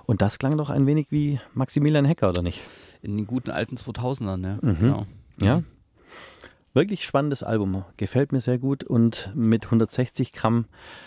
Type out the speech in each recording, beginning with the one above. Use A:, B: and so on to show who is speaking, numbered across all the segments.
A: Und das klang doch ein wenig wie Maximilian Hecker, oder nicht?
B: In den guten alten 2000ern, ja.
A: Genau. Ja. Wirklich spannendes Album. Gefällt mir sehr gut. Und mit 160 Gramm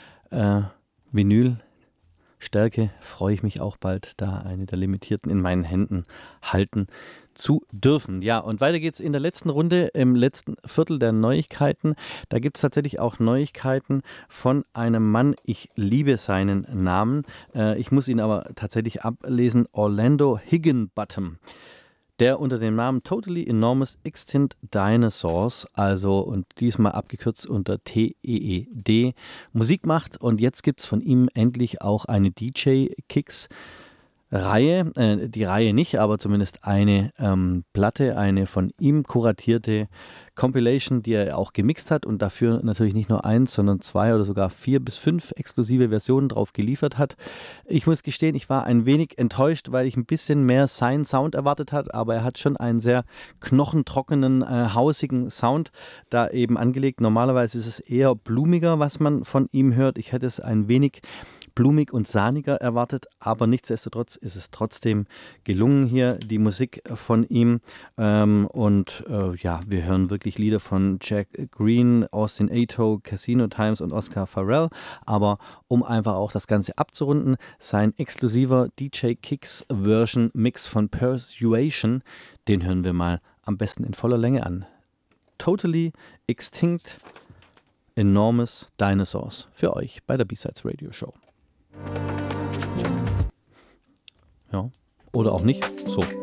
A: Vinylstärke freue ich mich auch bald, da eine der Limitierten in meinen Händen halten zu dürfen. Ja, und weiter geht's in der letzten Runde, im letzten Viertel der Neuigkeiten. Da gibt es tatsächlich auch Neuigkeiten von einem Mann. Ich liebe seinen Namen. Ich muss ihn aber tatsächlich ablesen. Orlando Higginbottom. Der unter dem Namen Totally Enormous Extinct Dinosaurs, also und diesmal abgekürzt unter TEED, Musik macht. Und jetzt gibt es von ihm endlich auch eine DJ-Kicks-Reihe. Die Reihe nicht, aber zumindest eine Platte, eine von ihm kuratierte Compilation, die er auch gemixt hat und dafür natürlich nicht nur 1, sondern 2 oder sogar 4 bis 5 exklusive Versionen drauf geliefert hat. Ich muss gestehen, ich war ein wenig enttäuscht, weil ich ein bisschen mehr seinen Sound erwartet hatte, aber er hat schon einen sehr knochentrockenen, hausigen Sound da eben angelegt. Normalerweise ist es eher blumiger, was man von ihm hört. Ich hätte es ein wenig blumig und sahniger erwartet, aber nichtsdestotrotz ist es trotzdem gelungen hier, die Musik von ihm. Ja, wir hören wirklich Lieder von Jack Green, Austin Ato, Casino Times und Oscar Farrell. Aber um einfach auch das Ganze abzurunden, sein exklusiver DJ Kicks Version Mix von Persuasion, den hören wir mal am besten in voller Länge an. Totally Extinct Enormous Dinosaurs für euch bei der B-Sides Radio Show. Ja, oder auch nicht. So.